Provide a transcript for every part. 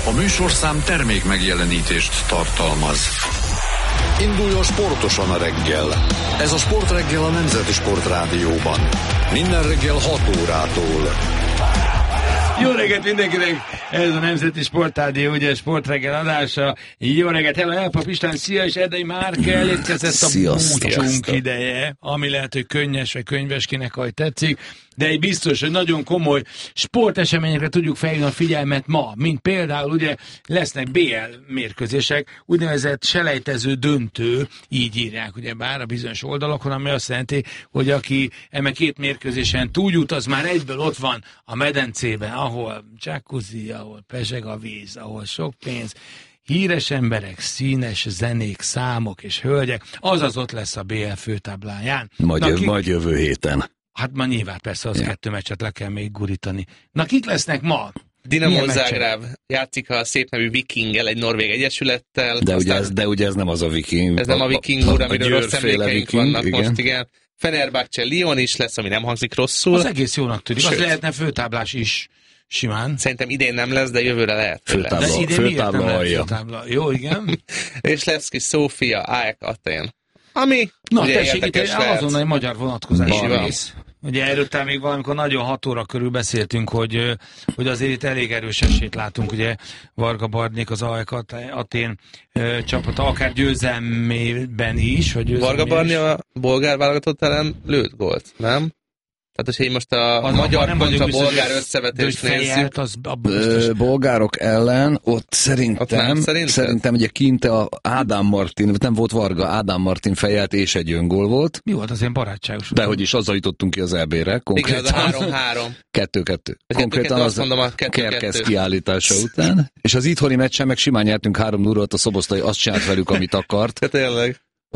A műsorszám termék megjelenítést tartalmaz. Induljon sportosan a reggel. Ez a Sportreggel a Nemzeti Sportrádióban. Minden reggel 6 órától. Jó reggelt mindenkinek! Ez a Nemzeti Sportrádió, ugye Sportreggel adása. Jó reggelt! Hello, Elpap István, szia, és Erdei Márk, elérkezett a búcsunk ideje, ami lehet, hogy könnyes vagy könyves, kinek ahogy tetszik, de egy biztos, hogy nagyon komoly sporteseményekre tudjuk felhívni a figyelmet ma, mint például ugye lesznek BL mérkőzések, úgynevezett selejtező döntő, így írják ugye bár a bizonyos oldalakon, ami azt jelenti, hogy aki eme 2 mérkőzésen túljut, az már egyből ott van a medencében, ahol jacuzzi, ahol pezseg a víz, ahol sok pénz, híres emberek, színes zenék, számok és hölgyek, azaz ott lesz a BL főtábláján. Majd jövő héten. Hát ma nyilván persze az 2 meccset le kell még gurítani. Na, kik lesznek ma? Dinamo Zágráb játszik a szép nevű Vikinggel, egy norvég egyesülettel. De ugye ez nem az a Viking. Ez nem a Viking úr, amiről rossz emlékeink vannak igen. most, igen. Fenerbahce Lyon is lesz, ami nem hangzik rosszul. Az egész jónak tűnik. Az lehetne főtáblás is simán. Szerintem idén nem lesz, de jövőre lehet. Főtábla alja. Jó, igen. És Levski Szófia, AEK Atén. Ami na, ugye tessék, érdekes itt lehet. azonnal egy magyar vonatkozású rész. Ugye erről még valamikor nagyon 6 óra körül beszéltünk, hogy azért itt elég erős esélyt látunk, ugye Varga Barnék, az AEK Atén csapata, akár győzelmében is. Varga Barni a bolgár válogatott ellen lőtt gólt, nem? Tehát, hogyha most a magyar kontra bolgár összevetést nézzük. Bolgárok ellen, ott szerintem ugye kint a Ádám Martin, nem volt Varga, Ádám Martin fejelt és egy öngól volt. Mi volt az ilyen barátságos? Dehogy is, azzal jutottunk ki az EB-re. Igen, az a 3-3. 2-2. Konkrétan az a Kerkez kiállítása után. És az itthoni meccsen meg simán nyertünk 3-0-at, a Szoboszlai azt csinált velük, amit akart. Tényleg.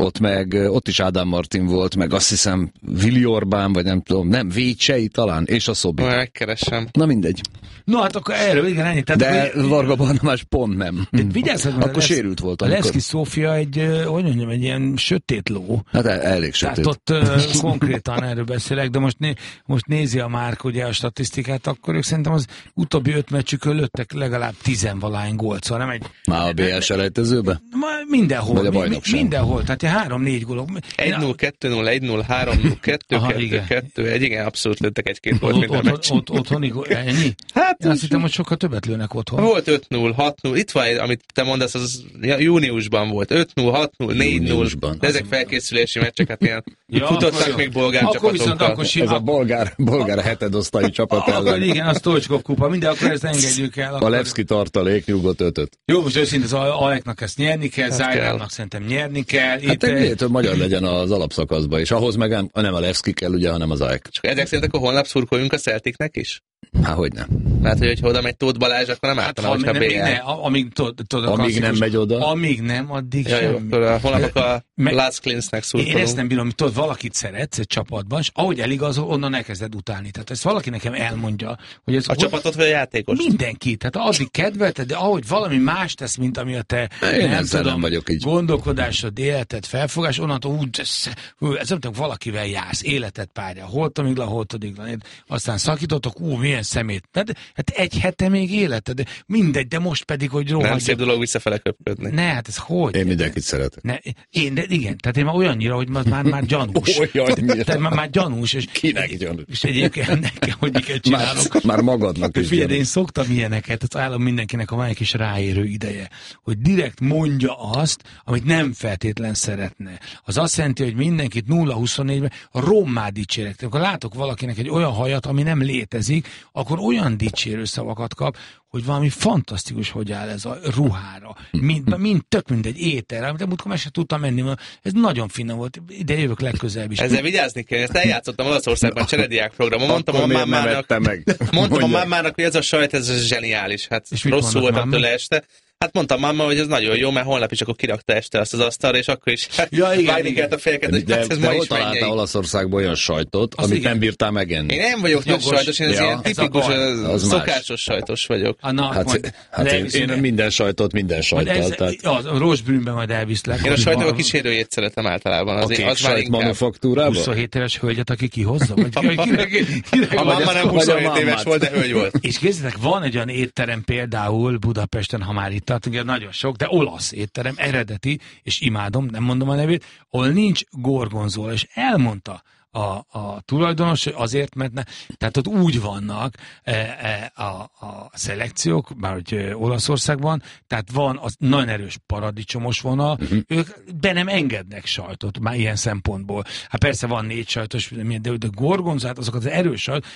Ott is Ádám Martin volt, meg azt hiszem Vili Orbán, vagy nem tudom, nem, Vécsei talán, és a Szobi. Megkeresem. Na mindegy. No hát akkor erről, igen, ennyi. De Varga Barnabás pont nem. Vigyázzad, akkor sérült volt. A Levski Szófia egy ilyen sötét ló. Hát elég sötét. Tehát ott konkrétan erről beszélek, de most nézi a Márk ugye a statisztikát, akkor ők szerintem az utóbbi 5 meccsükön lőttek legalább 10-valahány gólt, szóval nem egy... Már a BL selejtezőbe? Mindenhol. Mindenhol, tehát 3-4 gólok. 1-0, 2-0, 1-0, 3-0, 2-2, igen, abszolút lőttek 1-2 gólt minden meccsen. Otthoni gól, ennyi? Hát én azt hittem, hogy sokkal többet lőnek otthon. Volt 5-0, 6-0, itt van, amit te mondasz, az júniusban volt. 5-0, 6-0, 4-0, de ezek felkészülési meccsek, hát ilyen futottak még bolgár csapatokkal. Ez a bolgár hetedosztályi csapat ellen. Akkor igen, a Stoichkov kupa, minden, akkor ezt engedjük el. A Levski tartalék nyugodt 5-öt. Jó, most őszintén az AEK-nak ezt nyerni kell, Zágrábnak szerintem nyerni kell. Hát miért több magyar legyen az alapszakaszban, és ahhoz meg nem a Levski kell, ugye, hanem az AEK. Csak ezek szerint akkor holnap szurkoljunk a Celticnek is? Há, hogyne. Mert hogy oda megy Tóth Balázs, akkor nem álltam, hogyha BL. Amíg nem megy oda. Amíg nem, addig semmi. Holnap a Last Cleansnek szurkolunk. Én ezt nem bírom, hogy valakit szeretsz egy csapatban, és ahogy eligazol, onnan elkezded utálni. Tehát ezt valaki nekem elmondja, hogy ez... A csapatot vagy a játékos? Mindenki. Tehát addig kedvelted, de ahogy valami más tesz, mint ami a te nem vagyok így. Gondolkodásod, életed, felfogás, onnantól ez nem tudom, valakivel jársz, életed párja, holtomigla, aztán szakítottak, milyen szemét. Hát egy hete még életed, mindegy, de most pedig, hogy rohadt. Nem szép dolog visszafele köpködni. Ne, hát ez hogy? Én mindenkit szeretek. Igen, tehát én már olyannyira, hogy már gyanús. Tehát már gyanús. És kinek gyanús? És egyébként nekem, hogy miket csinálok. Már magadnak is. Figyelj, én szoktam ilyeneket, az állam mindenkinek a egy kis ráérő ideje, hogy direkt mondja azt, amit nem feltétlen szeretne. Az azt jelenti, hogy mindenkit 0-24-ben rommá dicsérek. Akkor látok valakinek egy olyan hajat, ami nem létezik, akkor olyan dicsérő szavakat kap, hogy valami fantasztikus, hogy áll ez a ruhára. Tök mindegy ételre, amit múltkor meg se tudtam menni, mert ez nagyon finom volt. Ide jövök legközelebb is. Ezzel vigyázni kell, ezt eljátszottam Olaszországban cserediák programon. Mondtam a mámának, hogy ez a sajt, ez zseniális. Hát rosszul voltam tőle este. Hát mondtam máma, hogy ez nagyon jó, mert holnap is akkor kirakta este azt az asztalra, és akkor is vágni kellett a fejeket, hogy hát ez ma is találtál Olaszországban olyan sajtot, azt amit igen. Nem bírtál megenni? Én nem vagyok nagy sajtos, én az ilyen tipikus, szokásos sajtos vagyok. Én minden sajtot minden sajttal. A rosbrűnben majd elviszlek. Én a sajtok a kísérőjét szeretem általában. A kék sajt manufaktúrában? 27 éves hölgyet, aki kihozza? A máma nem 27 éves volt, de hölgy volt. És képzeljétek, van egy olyan étterem például Budapesten, ha már itt tartunk, nagyon sok, de olasz étterem, eredeti, és imádom, nem mondom a nevét, ahol nincs gorgonzola, és elmondta a tulajdonos, azért, mert tehát ott úgy vannak a szelekciók, bár hogy Olaszországban, tehát van az nagyon erős paradicsomos vonal, ők be nem engednek sajtot, már ilyen szempontból. Hát persze van 4 sajtos, de gorgonzát, azokat az erős sajt,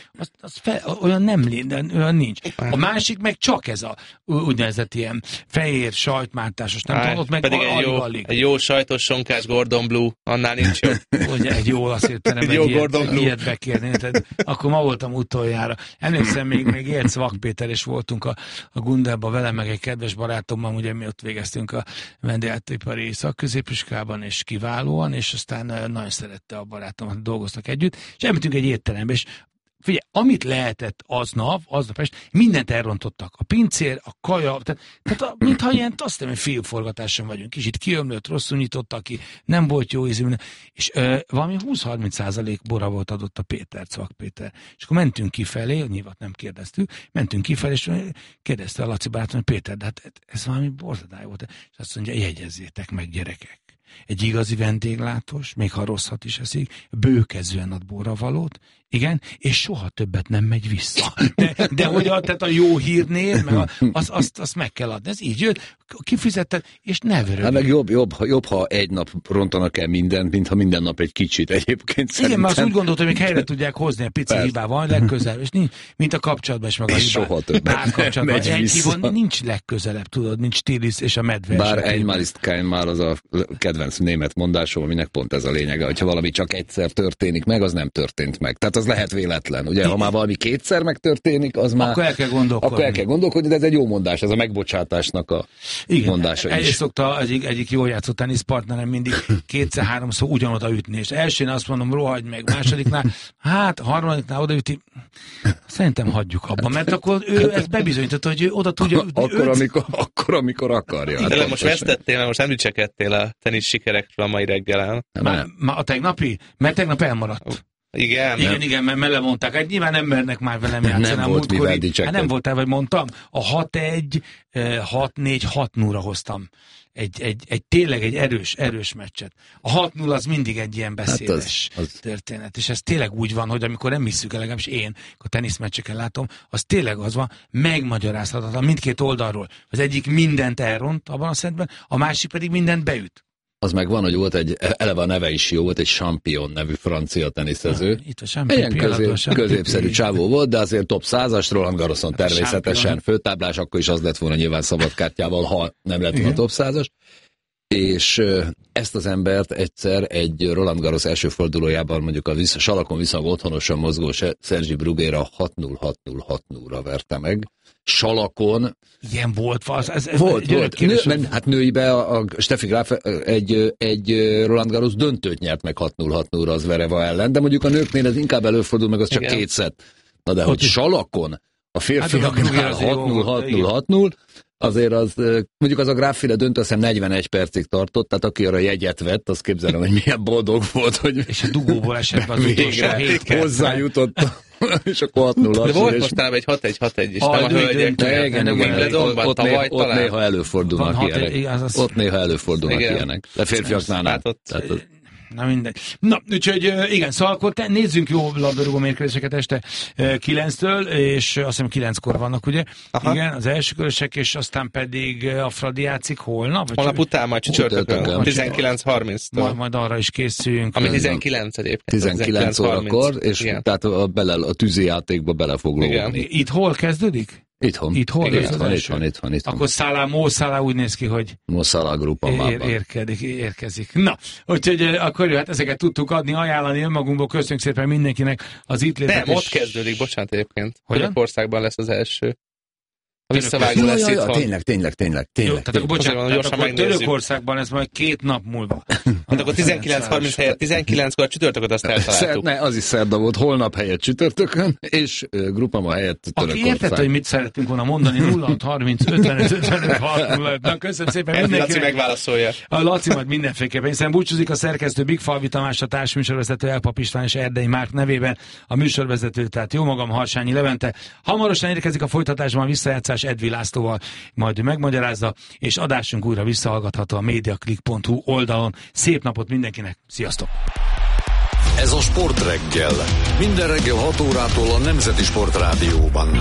olyan nem olyan nincs. A másik meg csak ez a úgynevezett ilyen fehér sajtmántásos, nem tudom, ott meg pedig egy jó sajtos sonkás Gordon Blue, annál nincs jó. Ugye egy jó olasz étterem, ilyet bekérni. Akkor ma voltam utoljára. Emlékszem, még élt Szvak Péter, és voltunk a Gundelban vele, meg egy kedves barátommal, ugye mi ott végeztünk a vendéglátóipari szakközépiskolában, és kiválóan, és aztán nagyon szerette a barátomat, dolgoztak együtt, és elmentünk egy étterembe, és figyelj, amit lehetett aznap mindent elrontottak. A pincér, a kaja, tehát mintha ilyen, azt hiszem, hogy filmforgatáson vagyunk. Kicsit kiömlött, rosszul nyitottak ki, nem volt jó ízű, és valami 20-30% bora volt adott a Szvak Péter. És akkor mentünk kifelé, nyilván nem kérdeztük, mentünk kifelé, és kérdezte a Laci barátom, hogy Péter, de hát ez valami borzadály volt. És azt mondja, jegyezzétek meg, gyerekek. Egy igazi vendéglátós, még ha rosszat is eszik, bőkezően ad borravalót, igen, és soha többet nem megy vissza. De hogy tehát a jó hírnél, meg azt meg kell adni. Ez így jött, kifizetted, és ne vörög. Hát meg jobb, ha egy nap rontanak el mindent, mint ha minden nap egy kicsit egyébként szerintem. Igen, mert azt úgy gondoltam, hogy helyre tudják hozni, a pici hibával, legközelebb, és mint a kapcsolatban is meg a hibát. Soha többet nem megy vissza. Nincs legközelebb, tudod, mint Stiglitz és a medve. Bár einmal ist kein mal az a kedvenc német mondásom, aminek pont ez a lényege, hogyha valami csak egyszer történik meg, az nem történt meg. Tehát az lehet véletlen. Ugye, ha már valami kétszer megtörténik, az már... Akkor el kell gondolkodni. De ez egy jó mondás, ez a megbocsátásnak a mondása is. Szokta egyik jól játszott teniszpartnerem mindig 2-3-szor ugyanoda ütni, és elsőn azt mondom, rohagy meg, másodiknál, harmadiknál odaüti, szerintem hagyjuk abba, mert akkor ő ezt bebizonyította, hogy ő oda tudja ütni. Akkor, amikor akarja. De most vesztettél, most nem dicsekedtél a tenisz sikerekről a mai reggelen. A tegnapi? Mert tegnap elmaradt. Igen, mert lemondták. Hát nyilván nem mernek már velem játszani. Nem volt mivel dicsekedni. Nem voltál, vagy mondtam. A 6-1, 6-4, 6-0-ra hoztam. Tényleg egy erős meccset. A 6-0 az mindig egy ilyen beszédes történet. És ez tényleg úgy van, hogy amikor nem hiszük el, legalábbis én, a teniszmeccseken látom, az tényleg az van, megmagyarázhatatlan mindkét oldalról. Az egyik mindent elront abban a szedben, a másik pedig mindent beüt. Az meg van, hogy volt eleve a neve is jó, volt egy Champion nevű francia teniszező. Ilyen középszerű csávó volt, de azért top 100-as, Roland Garroson természetesen főtáblás, akkor is az lett volna nyilván szabadkártyával, ha nem lett volna top 100-as. És ezt az embert egyszer egy Roland Garros első fordulójában mondjuk a salakon viszonylag otthonosan mozgó Sergi Bruguera 6-0-6-0-6-0-ra verte meg. Salakon. Ilyen volt. Volt. Hát nőibe a Steffi Graf egy Roland Garros döntőt nyert meg 6-0-6-0-ra az Zvereva ellen, de mondjuk a nőknél ez inkább előfordul, meg az csak 2 szett. Na de hogy salakon a férfiaknál 6-0-6-0-6-0, azért az, mondjuk az a Gráffile döntő, azt hiszem 41 percig tartott, tehát aki arra jegyet vett, azt képzelem, hogy milyen boldog volt, hogy és a dugóból esett be az utolsó 7 perc. Hozzájutott, és akkor 6-0. De volt mostanában egy 6-1-6-1, és nem a hölgyek. Ott néha előfordulnak ilyenek. Ott néha előfordulnak ilyenek. De férfiaknál nem. Na mindegy. Na, úgyhogy igen, szóval akkor nézzünk jó labdarúgó mérkőzéseket este 9-től, és azt hiszem 9-kor vannak, ugye? Aha. Igen, az első körösek, és aztán pedig a Fradi játszik holnap? Holnap után, majd csütörtökön, 19:30-tól. Majd arra is készüljünk. Ami 19 egyébként. 19 órakor, és igen. Tehát a tűzijátékba bele fog lógni. Itt hol kezdődik? Itthon. Akkor Mo Salah úgy néz ki, hogy Mo Salah Grupa érkezik. Na, úgyhogy akkor hát ezeket tudtuk adni, ajánlani önmagunkból. Köszönjük szépen mindenkinek az itt létet. Nem, ott kezdődik, bocsánat egyébként. Törökországban lesz az első. A visszavágó lesz itthon. Tényleg. Jó, tehát bocsánat, akkor Törökországban ez majd 2 nap múlva. Hát akkor 19:30 helyett 19-kor csütörtököt azt eltaláltuk. Az is szerda volt, holnap helyett csütörtökön, és Grupama helyett Törökország. Aki értette, hogy mit szerettünk volna mondani, 0630 55 55 605. Na, köszönöm szépen mindenkinek. Laci megválaszolja. A Laci majd mindenféleképpen. Hiszen búcsúzik a szerkesztő Big Falvi Tamás, a társműsorvezető Elpap István és Erdei Márk nevében, a műsorvezető, tehát jó magam, Harsányi Levente. Hamarosan érkezik a folytatásban a visszajátszás Edvi Lászlóval, majd ő megmagyarázza, és adásunk újra visszahallgatható a mediaclick.hu oldalon. Szép napot mindenkinek, sziasztok! Ez a Sportreggel. Minden reggel 6 órától a Nemzeti Sportrádióban.